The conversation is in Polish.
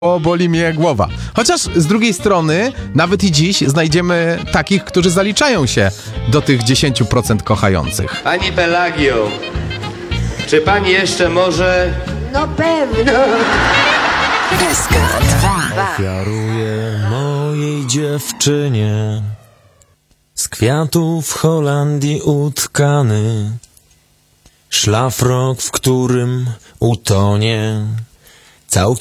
O, boli mnie głowa. Chociaż z drugiej strony, nawet i dziś znajdziemy takich, którzy zaliczają się do tych 10% kochających. Pani Pelagio, czy pani jeszcze może... No pewno. Ofiaruję mojej dziewczynie z kwiatów Holandii utkany szlafrok, w którym utonie całkiem